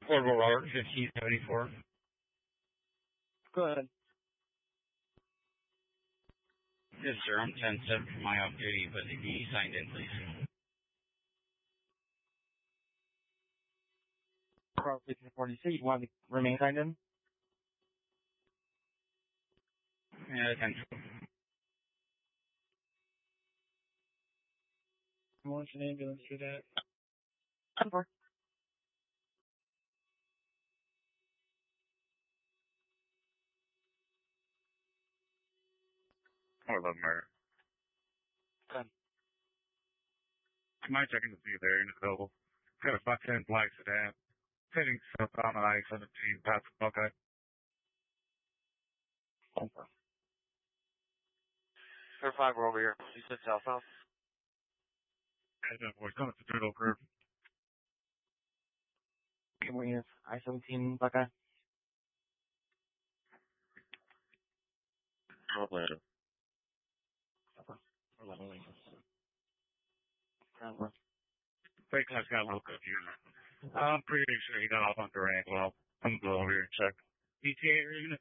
Portable Robert 1574. Go ahead. Yes, sir. I'm 10-7 for my off duty, but if you signed in, please. Robert 1542, you want to remain signed in? Yeah, 10. What's an ambulance for that? 10-4. Or 11 murder. 10. My checking to see if they're available. Got a 510 black sedan. Heading southbound on I-17 past Buckeye. 10-4. Air 5, we're over here. You said southbound? And then we're going to the Turtle Curve. Okay, we're here. I-17 Buckeye. Later. 11 lanes. Ground room. Fake guy's got a little confusion. I'm pretty sure he got off on Durango. I'm going to go over here and check. ETA unit?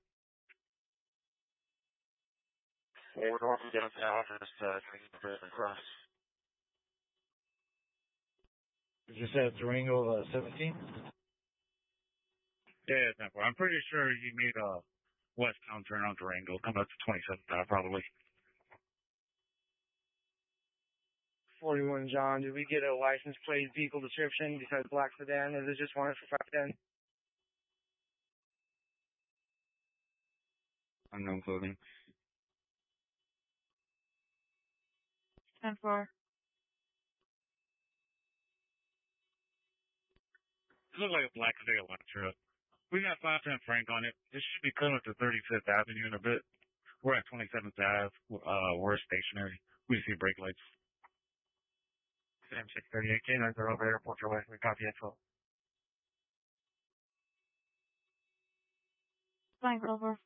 Yeah, we're going to get up to the office to cross. Did you say Durango 17? Yeah, it's not far. I'm pretty sure you made a westbound turn on Durango. Come up to 27th, probably. 41 John, did we get a license plate vehicle description besides black sedan? Is it just one for 510? Unknown clothing. 10-4. It looks like a black Sail Electra. We got 510 Frank on it. It should be coming up to 35th Avenue in a bit. We're at 27th Ave. We're stationary. We see brake lights. Sam 638, K9 over airport your way. We copy info. Flying over